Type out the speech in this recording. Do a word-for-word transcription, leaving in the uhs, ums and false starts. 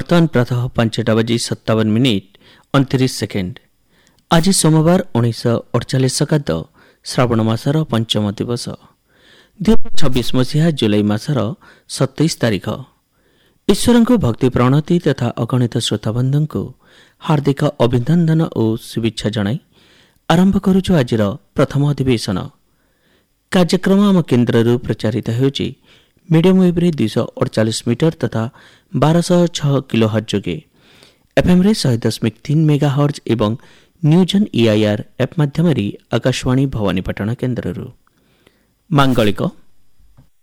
ବର୍ତ୍ତମାନ ପ୍ରାତଃ ପାଞ୍ଚଟା ବାଜି ସତାବନ ମିନିଟ୍ ଅଣତିରିଶ ସେକେଣ୍ଡ। ଆଜି ସୋମବାର ଉଣେଇଶହ ଅଠଚାଳିଶ ଶକାବ୍ଦ ଶ୍ରାବଣ ମାସର ପଞ୍ଚମ ଦିବସ ଦୁଇ ହଜାର ଛବିଶ ମସିହା ଜୁଲାଇ ମାସର ସତେଇଶ ତାରିଖ। ଈଶ୍ୱରଙ୍କୁ ଭକ୍ତି ପ୍ରଣତି ତଥା ଅଗଣିତ ଶ୍ରୋତାବନ୍ଧୁଙ୍କୁ ହାର୍ଦ୍ଦିକ ଅଭିନନ୍ଦନ ଓ ଶୁଭେଚ୍ଛା ଜଣାଇ ଆରମ୍ଭ କରୁଛୁ ଆଜିର ପ୍ରଥମ ଅଧିବେଶନ କାର୍ଯ୍ୟକ୍ରମ। ଆମ କେନ୍ଦ୍ରରୁ ପ୍ରଚାରିତ ହେଉଛି ମିଡ଼ିୟମ୍ ୱେଭ୍ରେ ଦୁଇଶହ ଅଠଚାଳିଶ ମିଟର ତଥା ବାରଶହ ଛଅ କିଲୋ ହର୍ଜ ଯୋଗେ, ଏଫ୍ଏମ୍ରେ ଶହେ ଦଶମିକ ତିନି ମେଗା ହର୍ଜ ଏବଂ ନ୍ୟୁଜନ୍ ଇଆଇଆର୍ ଆପ୍ ମାଧ୍ୟମରେ ଆକାଶବାଣୀ ଭବାନୀପାଟଣା କେନ୍ଦ୍ରରୁ। ମାଙ୍ଗଳିକ